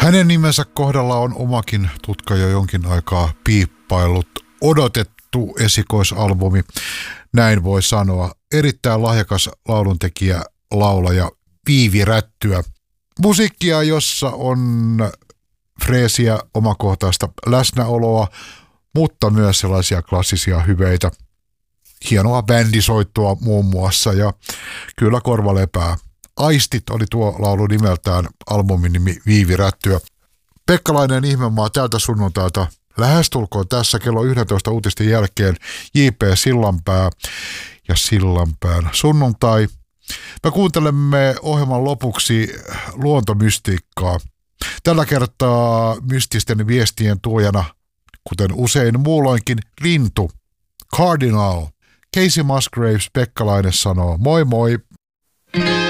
Hänen nimensä kohdalla on omakin tutka jo jonkin aikaa piippaillut. Odotettu esikoisalbumi, näin voi sanoa. Erittäin lahjakas lauluntekijä, laulaja Viivi Rättyä. Musiikkia, jossa on freesiä, omakohtaista läsnäoloa, mutta myös sellaisia klassisia hyveitä. Hienoa bändisoittoa muun muassa ja kyllä korva lepää. Aistit oli tuo laulu nimeltään, albumin nimi Viivi Rättyä. Pekkalainen Ihmemaa tältä sunnuntailta lähestulkoon tässä kello 11 uutisten jälkeen J.P. Sillanpää ja Sillanpään sunnuntai. Me kuuntelemme ohjelman lopuksi luontomystiikkaa. Tällä kertaa mystisten viestien tuojana, kuten usein muulloinkin, lintu, Cardinal. Casey Musgraves, Pekkalainen sanoo moi moi.